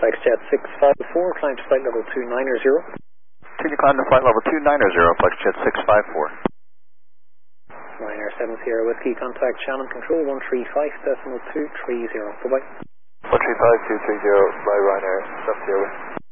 FlexJet 654, climb to flight level 290. Continue climb to flight level 290, FlexJet 654. Ryanair 7 Sierra Whiskey, contact Shannon Control 135.230. Bye-bye. 135.230 by Ryanair 7 Sierra Whiskey.